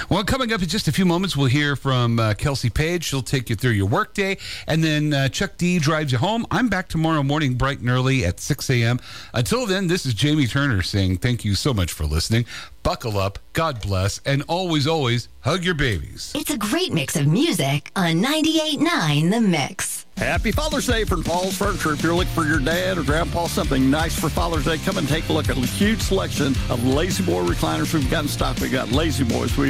Well, coming up in just a few moments, we'll hear from Kelsey Page. She'll take you through your workday. And then Chuck D drives you home. I'm back tomorrow morning bright and early at 6 a.m. Until then, this is Jamie Turner saying thank you so much for listening. Buckle up, God bless, and always, always hug your babies. It's a great mix of music on 98.9 The Mix. Happy Father's Day from Paul's Furniture. If you're looking for your dad or grandpa something nice for Father's Day, come and take a look at a huge selection of Lazy Boy recliners we've got in stock. We got Lazy Boys.